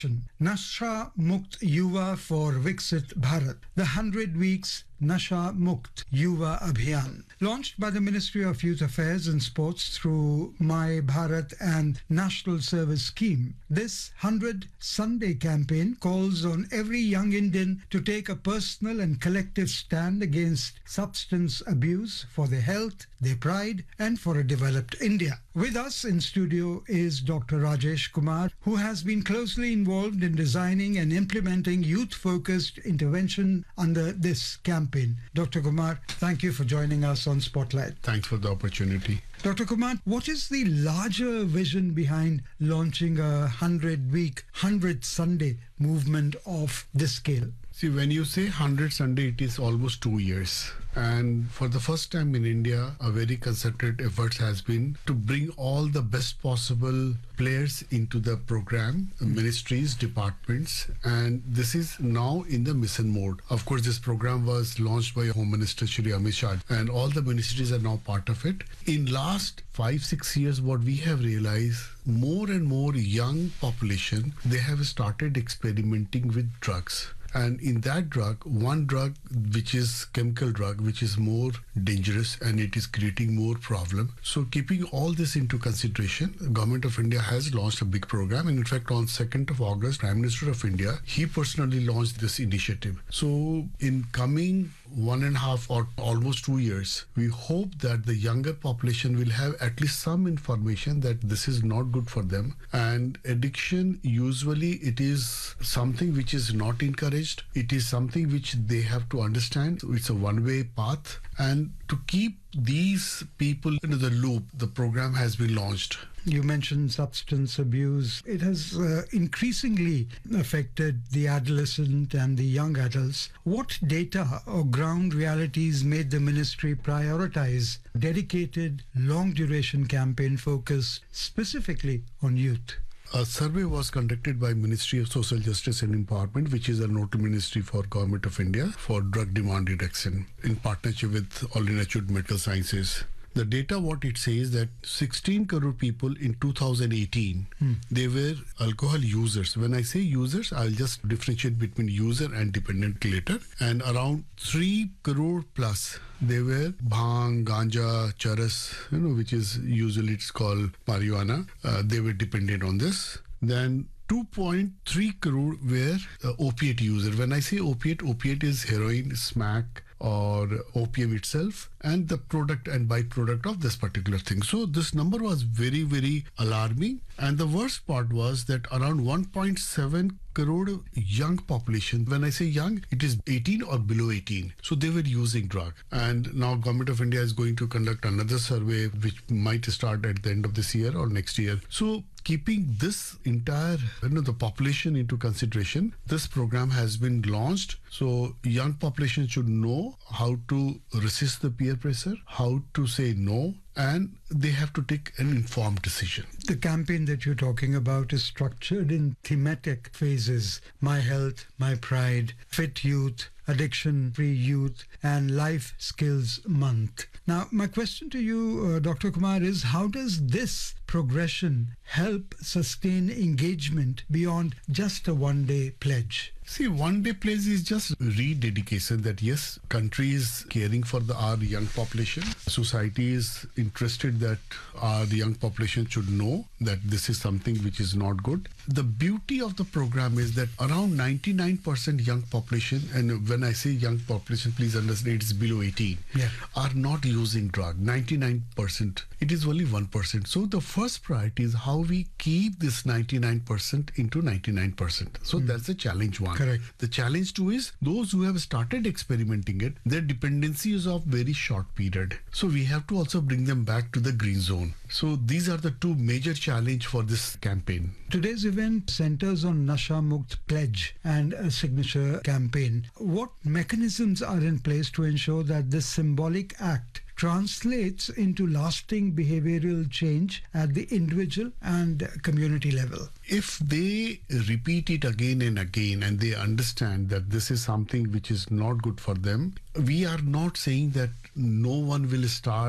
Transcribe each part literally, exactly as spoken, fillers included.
Nasha Mukt Yuva for Viksit Bharat, the one hundred weeks Nasha Mukt Yuva Abhiyan, launched by the Ministry of Youth Affairs and Sports through My Bharat and National Service Scheme. This one hundred Sunday campaign calls on every young Indian to take a personal and collective stand against substance abuse for their health, their pride, and for a developed India. With us in studio is Doctor Rajesh Kumar, who has been closely involved in designing and implementing youth-focused intervention under this campaign. Doctor Kumar, thank you for joining us on Spotlight. Thanks for the opportunity. Doctor Kumar, what is the larger vision behind launching a hundred-week, hundred Sunday movement of this scale? See, when you say one hundred Sunday, it is almost two years. And for the first time in India, a very concerted effort has been to bring all the best possible players into the program, mm-hmm. ministries, departments, and this is now in the mission mode. Of course, this program was launched by Home Minister Shri Amit Shah, and all the ministries are now part of it. In last five, six years, what we have realized, more and more young population, they have started experimenting with drugs. And in that drug, one drug which is chemical drug, which is more dangerous and it is creating more problem. So keeping all this into consideration, the Government of India has launched a big program. And in fact, on second of August, Prime Minister of India, he personally launched this initiative. So in coming one and a half or almost two years, we hope that the younger population will have at least some information that this is not good for them. And addiction, usually it is something which is not encouraged. It is something which they have to understand. It's a one-way path. And to keep these people into the loop, the program has been launched. You mentioned substance abuse. It has uh, increasingly affected the adolescent and the young adults. What data or ground realities made the ministry prioritize dedicated long-duration campaign focused specifically on youth? A survey was conducted by Ministry of Social Justice and Empowerment, which is a nodal ministry for Government of India for drug demand reduction in partnership with All India Institute of Medical Sciences. The data, what it says that sixteen crore people in two thousand eighteen, hmm. they were alcohol users. When I say users, I'll just differentiate between user and dependent later. And around three crore plus, they were bhang, ganja, charas, you know, which is usually it's called marijuana. Uh, they were dependent on this. Then two point three crore were uh, opiate user. When I say opiate, opiate is heroin, smack, or opium itself, and the product and byproduct of this particular thing. So this number was very, very alarming. And the worst part was that around one point seven crore young population, when I say young, it is eighteen or below eighteen. So they were using drug. And now Government of India is going to conduct another survey, which might start at the end of this year or next year. So keeping this entire, you know, the population into consideration, this program has been launched. So young population should know how to resist the peer pressure, how to say no, and they have to take an informed decision. The campaign that you're talking about is structured in thematic phases: My Health, My Pride, Fit Youth, Addiction-Free Youth, and Life Skills Month. Now, my question to you, uh, Doctor Kumar, is how does this progression help sustain engagement beyond just a one-day pledge? See, one day pledge is just rededication that yes, country is caring for the, our young population. Society is interested that our young population should know that this is something which is not good. The beauty of the program is that around ninety-nine percent young population, and when I say young population, please understand it's below eighteen, yeah. are not using drug. ninety-nine percent. It is only one percent. So the first priority is how we keep this ninety-nine percent into ninety-nine percent. So mm. that's the challenge one. Correct. The challenge two is those who have started experimenting it, their dependency is of very short period. So we have to also bring them back to the green zone. So these are the two major challenge for this campaign. Today's event centers on Nasha Mukt Pledge and a signature campaign. What mechanisms are in place to ensure that this symbolic act translates into lasting behavioral change at the individual and community level? If they repeat it again and again and they understand that this is something which is not good for them, we are not saying that no one will start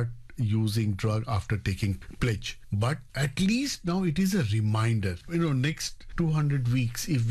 using drug after taking pledge. But at least now it is a reminder. You know, next two hundred weeks, if